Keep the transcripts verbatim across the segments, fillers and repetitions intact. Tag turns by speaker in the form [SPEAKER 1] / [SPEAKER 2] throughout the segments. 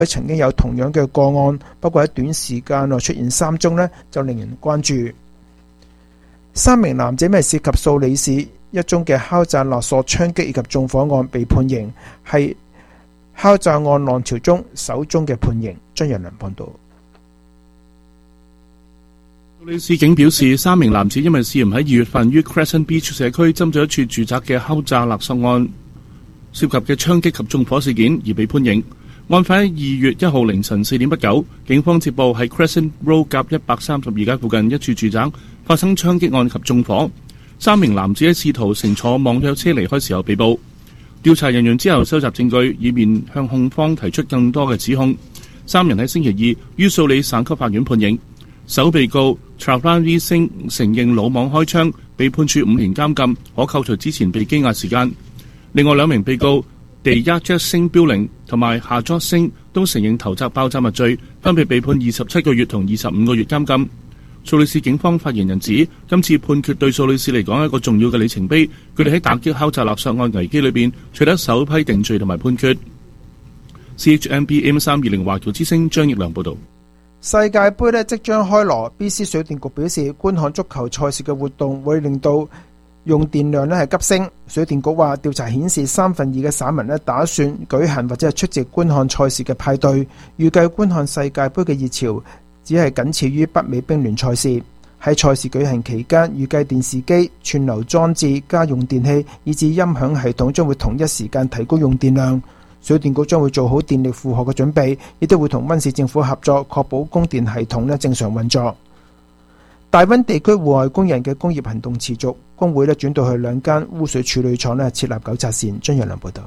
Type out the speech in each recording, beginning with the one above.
[SPEAKER 1] 曾經有同樣嘅個案，不過喺短時間內出現三宗呢，就令人關注。三名男子因為涉及蘇黎世一宗嘅敲詐勒索、槍擊以及縱火案被判刑，係敲詐案浪潮中首宗嘅判刑。張仁良報道。
[SPEAKER 2] 蘇黎世警表示，三名男子因為涉嫌喺二月份於 Crescent Beach 社區針對一處住宅嘅敲詐勒索案涉及嘅槍擊及縱火事件而被判刑。案發喺二月一號凌晨四點不久，警方接報喺 Crescent Road 甲一百三十二街附近一處住宅發生槍擊案及縱火，三名男子喺試圖乘坐網約車離開時候被捕。調查人員之後收集證據，以便向控方提出更多嘅指控。三人喺星期二於素里省級法院判刑。首被告 Travanvi Singh 承認魯莽開槍，被判處五年監禁，可扣除之前被羈押時間。另外兩名被告Dayajit Singh Buling 同埋Harjot Singh都承認投擲爆炸物罪，分別被判二十七個月同二十五個月監禁。蘇黎世警方發言人指，今次判決對蘇黎世嚟講係一個重要嘅里程碑，佢哋喺打擊敲詐勒索案危機裏邊取得首批定罪同埋判決。C H M B A M 三二零華僑之聲張奕良報道。
[SPEAKER 1] 世界盃呢即將開鑼 ，B C 水電局表示，觀看足球賽事嘅活動會令到用電量呢係急升。水電局話，調查顯示三分二嘅省民呢打算舉行或者係出席觀看賽事嘅派對，預計觀看世界盃嘅熱潮只係僅次於北美冰聯賽事。喺賽事舉行期間，預計電視機、串流裝置、家用電器以至音響系統將會同一時間提高用電量。水電局將會做好電力負荷嘅準備，亦都會同溫市政府合作，確保供電系統呢正常運作。大溫地區戶外工人嘅工業行動持續，工會呢轉到去兩間污水處理廠呢設立糾察線。張陽良報道。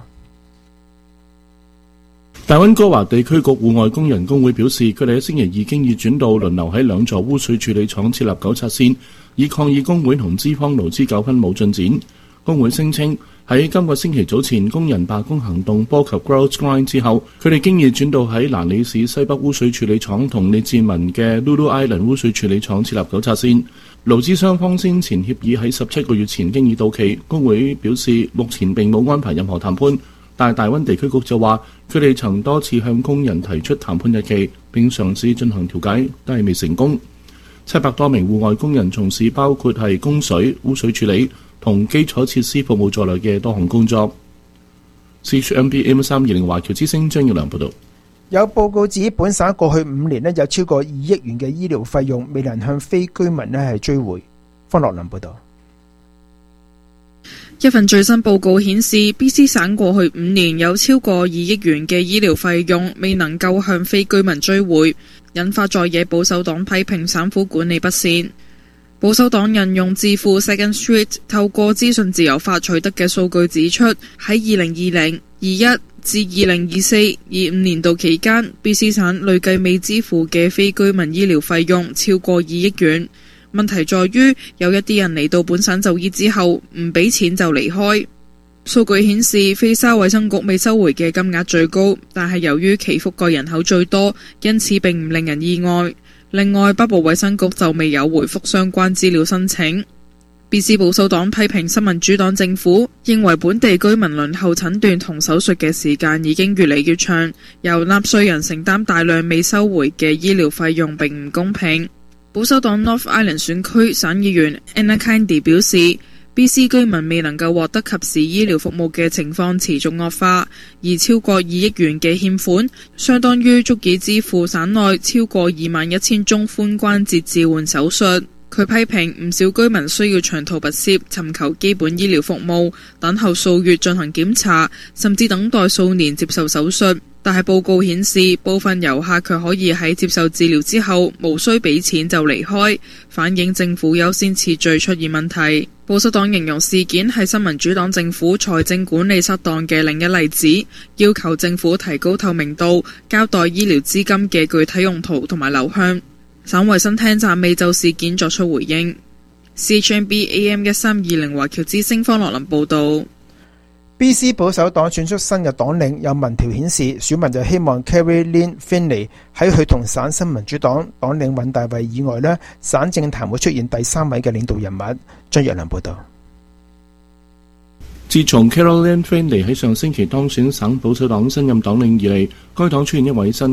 [SPEAKER 2] 大溫哥華地區局戶外工人工會表示，佢哋喺星期二經已轉到輪流喺兩座污水處理廠設立糾察線，以抗議工會同資方勞資糾紛冇進展。工會聲稱喺今個星期早前工人罷工行動波及 Grouse Grind 之後，佢哋經已轉到喺蘭里市西北污水處理廠同列治文嘅 Lulu Island 污水處理廠設立糾察線。勞資雙方先前協議喺十七個月前經已到期，工會表示目前並冇安排任何談判，但係大溫地區局就話佢哋曾多次向工人提出談判日期，並嘗試進行調解，但係未成功。七百多名戶外工人從事包括係供水、污水處理同基礎設施服務在內嘅多項工作。C H M B A M 三二零華僑之聲張耀良報道。
[SPEAKER 1] 有報告指，本省過去五年呢有超過二億元嘅醫療費用未能向非居民呢係追回。方樂林報道。
[SPEAKER 3] 一份最新報告顯示 ，B C 省過去五年有超過二億元嘅醫療費用未能夠向非居民追回，引發在野保守黨批評省府管理不善。保守黨引用智庫 Second Street 透過資訊自由法取得嘅數據指出，喺二零二零、二一至二零二四、二五年度期間 ，B C 省累計未支付嘅非居民醫療費用超過二億元。問題在於有一啲人嚟到本省就醫之後唔俾錢就離開。數據顯示，菲沙衛生局未收回嘅金額最高，但係由於其覆蓋人口最多，因此並唔令人意外。另外，北部衛生局就未有回覆相關資料申請。B C 保守黨批評新民主黨政府，認為本地居民輪候診斷同手術嘅時間已經越嚟越長，由納稅人承擔大量未收回嘅醫療費用並唔公平。保守黨 North Island 選區省議員 Anna Kennedy 表示， B C 居民未能夠獲得及時醫療服務嘅情況持續惡化，而超過二億元嘅欠款，相當於足以支付省內超過二萬一千宗髖關節置換手術。佢批評唔少居民需要長途跋涉尋求基本醫療服務，等候數月進行檢查，甚至等待數年接受手術。但係報告顯示，部分遊客卻可以喺接受治療之後無需俾錢就離開，反映政府優先次序出現問題。保守黨形容事件係新民主黨政府財政管理失當嘅另一例子，要求政府提高透明度，交代醫療資金嘅具體用途同埋流向。省衛生廳暫未就事件作出回應。C H M B A M 一三二零華僑之聲方樂林報導。
[SPEAKER 1] B C 保守黨選出新嘅黨領，有民調顯示選民就希望 Carrie Lynn Finney 喺佢同省新民主黨黨領尹大衛以外呢，省政壇會出現第三位嘅領導人物。張若良報導。
[SPEAKER 2] 自從 Caroline Finley 喺上星期當選省保守黨新任黨領以嚟，該黨出現一位新